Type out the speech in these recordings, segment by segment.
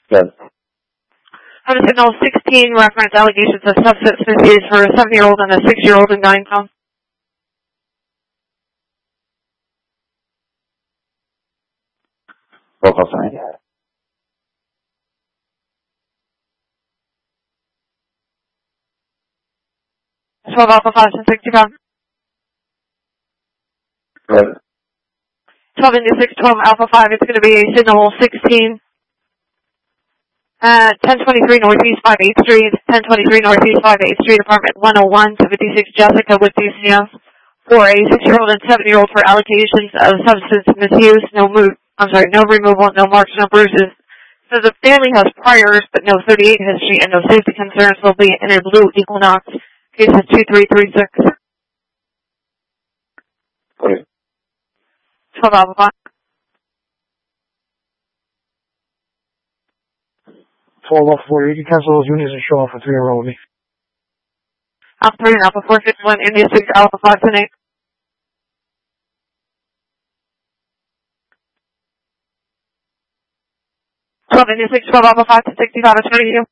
Good. Hunter Signal 16, reference allegations of substance misuse for a 7-year-old and a 6-year-old in Ninetown. Roll call sign. 12 Alpha 5 to 65. Good. 12 India 6, 12 Alpha 5. It's going to be Signal 16 at 1023 Northeast 58th Street, 1023 Northeast 58th Street, apartment 101 to 56 Jessica with DCF for a 6-year-old and 7-year-old for allegations of substance misuse. No removal, no marks, no bruises. So the family has priors, but no 38 history and no safety concerns. Will be in a blue Equinox. Case is 2336. Okay. 12 Alpha 5. 12 Alpha 4, you can cancel those units and show up for 3 in a row with me. Alpha 3 and Alpha 4, 51, India 6, Alpha 5, 10 8. India 6, 12 Alpha 5 to 65, it's ready to you.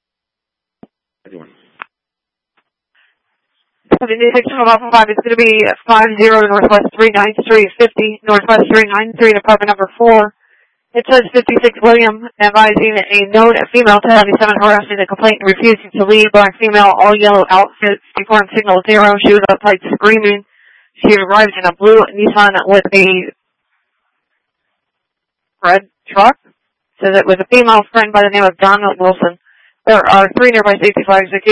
India 6, 12 Alpha 5, it's going to be 50 Northwest 39th Street, 50 Northwest 393, apartment number 4. It says 56 William, advising a known female to 77 harassing the complaint and refusing to leave. Black female, all yellow outfit, deformed signal 0. She was outside screaming. She arrived in a blue Nissan with a red truck. Says it was a female friend by the name of Donna Wilson. There are 3 nearby safety flags.